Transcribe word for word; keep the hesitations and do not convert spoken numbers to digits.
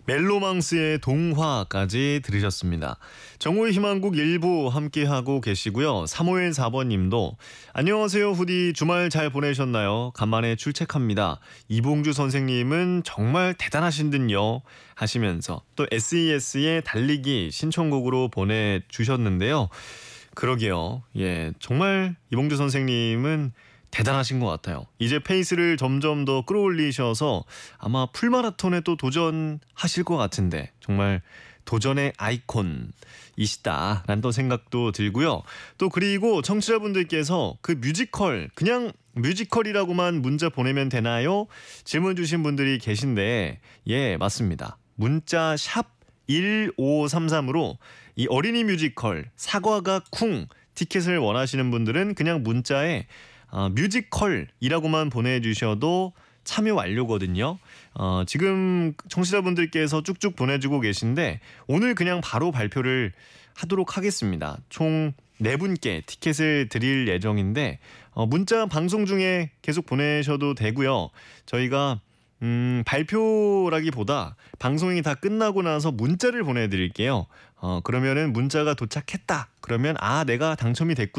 멜로망스의 동화까지 들으셨습니다. 정오의 희망곡 일부 함께하고 계시고요. 삼오일사 번님도 안녕하세요 후디, 주말 잘 보내셨나요? 간만에 출첵합니다. 이봉주 선생님은 정말 대단하신 듯요 하시면서 또 에스이에스의 달리기 신청곡으로 보내주셨는데요. 그러게요. 예, 정말 이봉주 선생님은 대단하신 것 같아요. 이제 페이스를 점점 더 끌어올리셔서 아마 풀마라톤에 또 도전하실 것 같은데 정말 도전의 아이콘이시다라는 또 생각도 들고요. 또 그리고 청취자분들께서 그 뮤지컬, 그냥 뮤지컬이라고만 문자 보내면 되나요? 질문 주신 분들이 계신데 예, 맞습니다. 문자 샵 일오삼삼으로 이 어린이 뮤지컬 사과가 쿵 티켓을 원하시는 분들은 그냥 문자에 어, 뮤지컬이라고만 보내주셔도 참여 완료거든요. 어, 지금 청취자분들께서 쭉쭉 보내주고 계신데 오늘 그냥 바로 발표를 하도록 하겠습니다. 총 네 분께 티켓을 드릴 예정인데 어, 문자 방송 중에 계속 보내셔도 되고요. 저희가 음, 발표라기보다 방송이 다 끝나고 나서 문자를 보내드릴게요. 어, 그러면은 문자가 도착했다. 그러면 아, 내가 당첨이 됐구나.